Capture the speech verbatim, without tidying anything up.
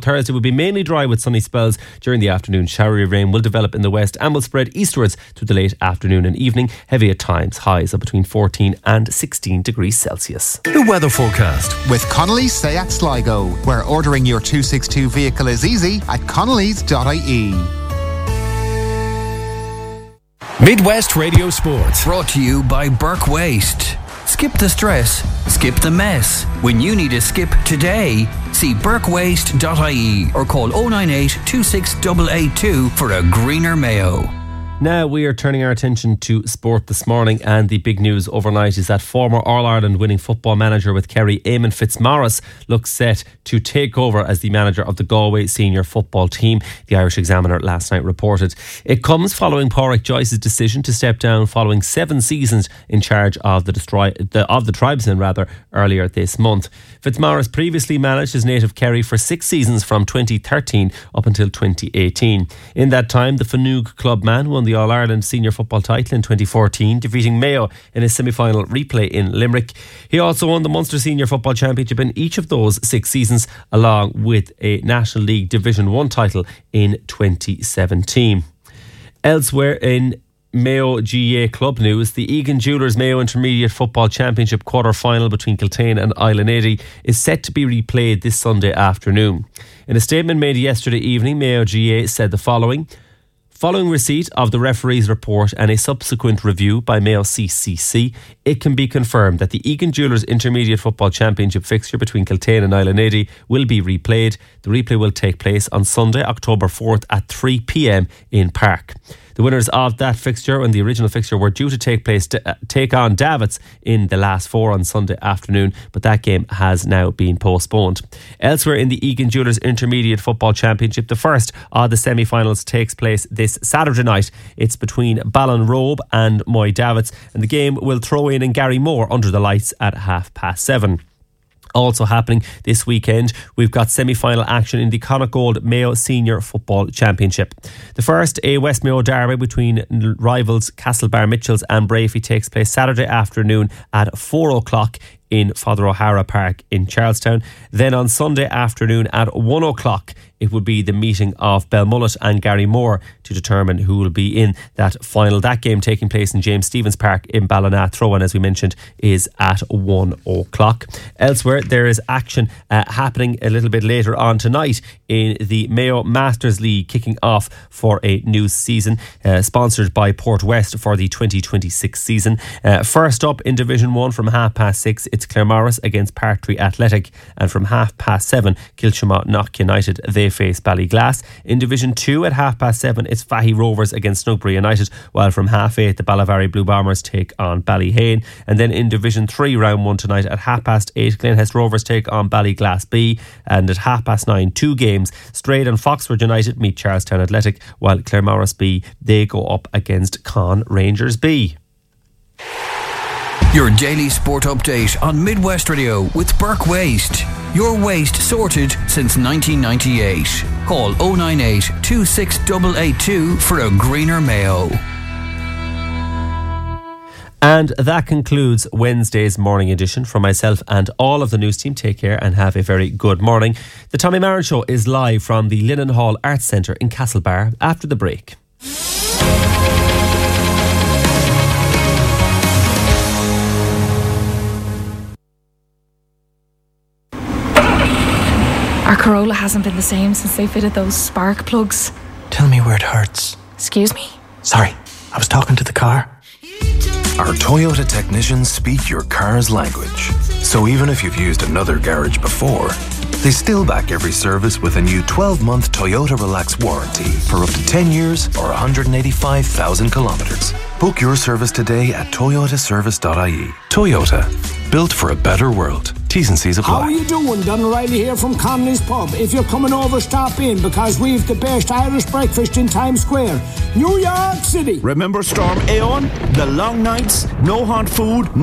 Thursday will be mainly dry with sunny spells during the afternoon. Showery rain will develop in the west and will spread eastwards through the late afternoon and evening. Heavy at times, highs of between fourteen and sixteen degrees Celsius. The weather forecast with Connolly's Seat Sligo, where ordering your two sixty-two vehicle is easy at connellys dot I E. Midwest Radio Sports, brought to you by Burke Waste. Skip the stress, skip the mess. When you need a skip today, see burke waste dot I E or call oh nine eight, two six eight eight two for a greener Mayo. Now we are turning our attention to sport this morning, and the big news overnight is that former All-Ireland winning football manager with Kerry, Eamon Fitzmaurice, looks set to take over as the manager of the Galway senior football team. The Irish Examiner last night reported. It comes following Pádraig Joyce's decision to step down following seven seasons in charge of the, destroy, the of the Tribesmen rather earlier this month. Fitzmaurice previously managed his native Kerry for six seasons from twenty thirteen up until twenty eighteen. In that time, the Fanug club man won the All-Ireland senior football title in twenty fourteen, defeating Mayo in a semi-final replay in Limerick. He also won the Munster Senior Football Championship in each of those six seasons, along with a National League Division one title in twenty seventeen. Elsewhere in Mayo G A A club news, the Egan Jewellers Mayo Intermediate Football Championship quarter-final between Kiltane and Island eighty is set to be replayed this Sunday afternoon. In a statement made yesterday evening, Mayo G A A said the following: following receipt of the referee's report and a subsequent review by Mayo C C C, it can be confirmed that the Egan Jewellers Intermediate Football Championship fixture between Kiltane and Island eighty will be replayed. The replay will take place on Sunday, October fourth at three p.m. in Park. The winners of that fixture and the original fixture were due to take place to uh, take on Davits in the last four on Sunday afternoon, but that game has now been postponed. Elsewhere in the Egan Jewellers Intermediate Football Championship, the first of the semi-finals takes place this Saturday night. It's between Ballinrobe and Moy Davits, and the game will throw in in Garrymore under the lights at half past seven. Also happening this weekend, we've got semi-final action in the Connacht Gold Mayo Senior Football Championship. The first, a West Mayo derby between rivals Castlebar Mitchells and Brafey, takes place Saturday afternoon at four o'clock in Father O'Hara Park in Charlestown. Then on Sunday afternoon at one o'clock, it would be the meeting of Belmullet and Garrymore to determine who will be in that final. That game taking place in James Stephens Park in Ballina. Throw-in, as we mentioned, is at one o'clock. Elsewhere, there is action uh, happening a little bit later on tonight in the Mayo Masters League, kicking off for a new season, uh, sponsored by Port West for the twenty twenty-six season. Uh, first up in Division one from half past six, it's Claremorris against Parktree Athletic, and from half past seven, Kilchama Knock United, they face Ballyglass. In Division two at half past seven, it's Fahy Rovers against Snugbury United, while from half eight, the Ballavary Blue Bombers take on Ballyhane. And then in Division three, round one tonight at half past eight, Glenhest Rovers take on Ballyglass B, and at half past nine, two games, Strayed and Foxford United meet Charlestown Athletic, while Claremorris B, they go up against Con Rangers B. Your daily sport update on Midwest Radio with Burke Waste. Your waste sorted since nineteen ninety-eight. Call oh nine eight, two six eight eight two for a greener Mayo. And that concludes Wednesday's morning edition. From myself and all of the news team, take care and have a very good morning. The Tommy Maron Show is live from the Linen Hall Arts Centre in Castlebar after the break. Our Corolla hasn't been the same since they fitted those spark plugs. Tell me where it hurts. Excuse me? Sorry, I was talking to the car. Our Toyota technicians speak your car's language. So even if you've used another garage before, they still back every service with a new twelve-month Toyota Relax warranty for up to ten years or one hundred eighty-five thousand kilometres. Book your service today at toyota service dot I E. Toyota, built for a better world. T's and C's apply. How are you doing? Don O'Reilly here from Connolly's Pub. If you're coming over, stop in, because we've the best Irish breakfast in Times Square, New York City. Remember Storm Aeon? The long nights, no hot food,